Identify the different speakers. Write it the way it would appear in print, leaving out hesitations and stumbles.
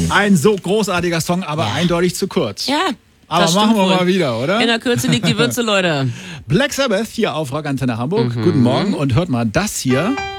Speaker 1: Ein so großartiger Song, aber eindeutig zu kurz.
Speaker 2: Ja.
Speaker 1: Aber machen wir mal wieder, oder?
Speaker 2: In der Kürze liegt die Würze, Leute.
Speaker 1: Black Sabbath hier auf Rock Antenne Hamburg. Guten Morgen und hört mal das hier.